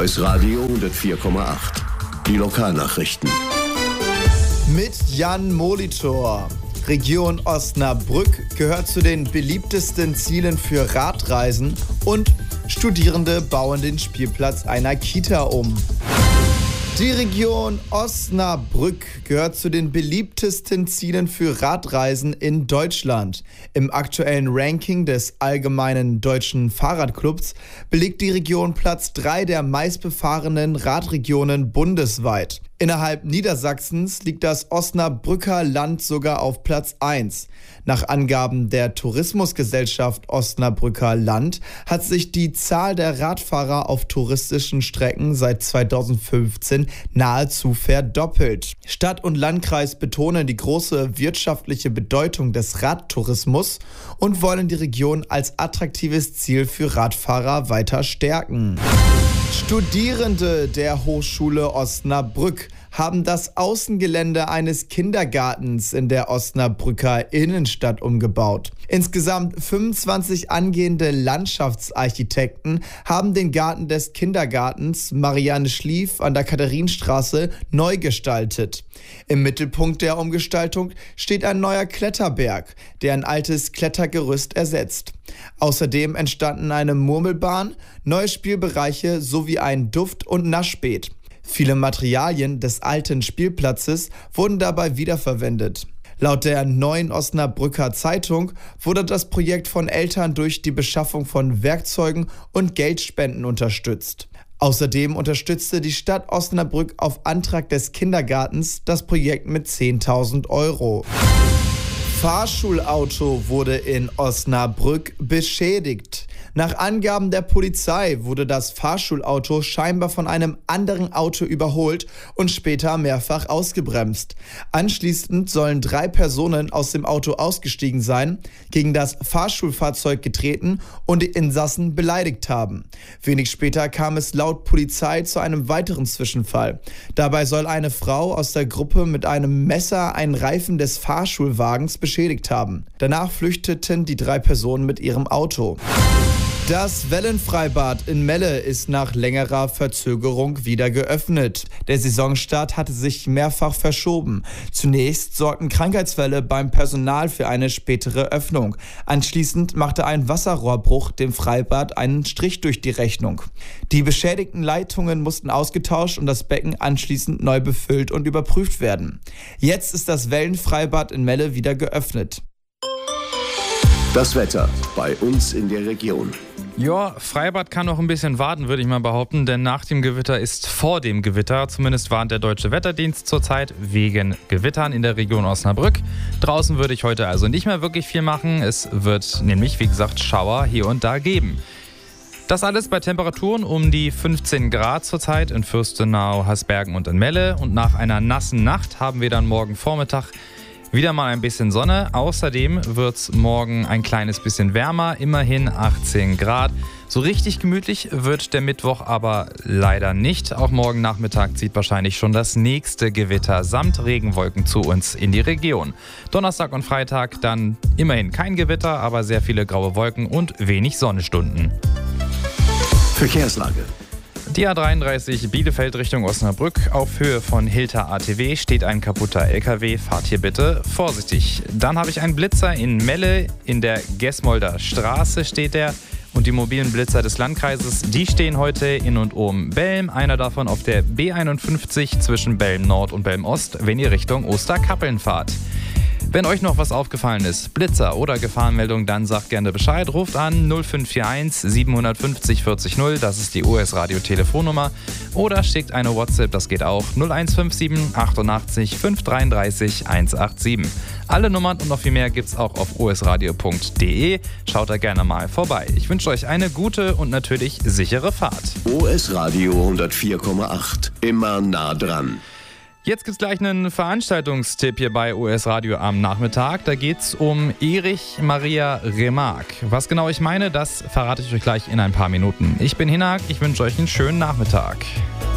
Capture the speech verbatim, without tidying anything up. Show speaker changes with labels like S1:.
S1: O S Radio hundertvier Komma acht. Die Lokalnachrichten.
S2: Mit Jan Molitor. Region Osnabrück gehört zu den beliebtesten Zielen für Radreisen und Studierende bauen den Spielplatz einer Kita um. Die Region Osnabrück gehört zu den beliebtesten Zielen für Radreisen in Deutschland. Im aktuellen Ranking des Allgemeinen Deutschen Fahrradclubs belegt die Region Platz drei der meistbefahrenen Radregionen bundesweit. Innerhalb Niedersachsens liegt das Osnabrücker Land sogar auf Platz eins. Nach Angaben der Tourismusgesellschaft Osnabrücker Land hat sich die Zahl der Radfahrer auf touristischen Strecken seit zweitausendfünfzehn nahezu verdoppelt. Stadt und Landkreis betonen die große wirtschaftliche Bedeutung des Radtourismus und wollen die Region als attraktives Ziel für Radfahrer weiter stärken. Studierende der Hochschule Osnabrück haben das Außengelände eines Kindergartens in der Osnabrücker Innenstadt umgebaut. Insgesamt fünfundzwanzig angehende Landschaftsarchitekten haben den Garten des Kindergartens Marianne Schlief an der Katharinenstraße neu gestaltet. Im Mittelpunkt der Umgestaltung steht ein neuer Kletterberg, der ein altes Klettergerüst ersetzt. Außerdem entstanden eine Murmelbahn, neue Spielbereiche sowie ein Duft- und Naschbeet. Viele Materialien des alten Spielplatzes wurden dabei wiederverwendet. Laut der Neuen Osnabrücker Zeitung wurde das Projekt von Eltern durch die Beschaffung von Werkzeugen und Geldspenden unterstützt. Außerdem unterstützte die Stadt Osnabrück auf Antrag des Kindergartens das Projekt mit zehntausend Euro. Fahrschulauto wurde in Osnabrück beschädigt. Nach Angaben der Polizei wurde das Fahrschulauto scheinbar von einem anderen Auto überholt und später mehrfach ausgebremst. Anschließend sollen drei Personen aus dem Auto ausgestiegen sein, gegen das Fahrschulfahrzeug getreten und die Insassen beleidigt haben. Wenig später kam es laut Polizei zu einem weiteren Zwischenfall. Dabei soll eine Frau aus der Gruppe mit einem Messer einen Reifen des Fahrschulwagens beschädigt haben. Danach flüchteten die drei Personen mit ihrem Auto. Das Wellenfreibad in Melle ist nach längerer Verzögerung wieder geöffnet. Der Saisonstart hatte sich mehrfach verschoben. Zunächst sorgten Krankheitsfälle beim Personal für eine spätere Öffnung. Anschließend machte ein Wasserrohrbruch dem Freibad einen Strich durch die Rechnung. Die beschädigten Leitungen mussten ausgetauscht und das Becken anschließend neu befüllt und überprüft werden. Jetzt ist das Wellenfreibad in Melle wieder geöffnet.
S1: Das Wetter bei uns in der Region.
S3: Ja, Freibad kann noch ein bisschen warten, würde ich mal behaupten, denn nach dem Gewitter ist vor dem Gewitter. Zumindest warnt der Deutsche Wetterdienst zurzeit wegen Gewittern in der Region Osnabrück. Draußen würde ich heute also nicht mehr wirklich viel machen. Es wird nämlich, wie gesagt, Schauer hier und da geben. Das alles bei Temperaturen um die fünfzehn Grad zurzeit in Fürstenau, Hasbergen und in Melle. Und nach einer nassen Nacht haben wir dann morgen Vormittag wieder mal ein bisschen Sonne. Außerdem wird es morgen ein kleines bisschen wärmer, immerhin achtzehn Grad. So richtig gemütlich wird der Mittwoch aber leider nicht. Auch morgen Nachmittag zieht wahrscheinlich schon das nächste Gewitter samt Regenwolken zu uns in die Region. Donnerstag und Freitag dann immerhin kein Gewitter, aber sehr viele graue Wolken und wenig Sonnenstunden.
S1: Verkehrslage.
S3: Die A dreiunddreißig Bielefeld Richtung Osnabrück. Auf Höhe von Hilter A T W steht ein kaputter L K W. Fahrt hier bitte vorsichtig. Dann habe ich einen Blitzer in Melle. In der Gesmolder Straße steht der. Und die mobilen Blitzer des Landkreises, die stehen heute in und um Belm. Einer davon auf der B einundfünfzig zwischen Belm Nord und Belm Ost, wenn ihr Richtung Osterkappeln fahrt. Wenn euch noch was aufgefallen ist, Blitzer oder Gefahrenmeldung, dann sagt gerne Bescheid. Ruft an null fünf vier eins sieben fünf null vierzig null, das ist die O S Radio Telefonnummer. Oder schickt eine WhatsApp, das geht auch, null eins fünf sieben achtundachtzig fünf dreiunddreißig hundertsiebenundachtzig. Alle Nummern und noch viel mehr gibt's auch auf o s radio punkt d e. Schaut da gerne mal vorbei. Ich wünsche euch eine gute und natürlich sichere Fahrt.
S1: O S Radio hundertvier Komma acht, immer nah dran.
S3: Jetzt gibt's gleich einen Veranstaltungstipp hier bei O S Radio am Nachmittag. Da geht's um Erich Maria Remarque. Was genau ich meine, das verrate ich euch gleich in ein paar Minuten. Ich bin Hinak, ich wünsche euch einen schönen Nachmittag.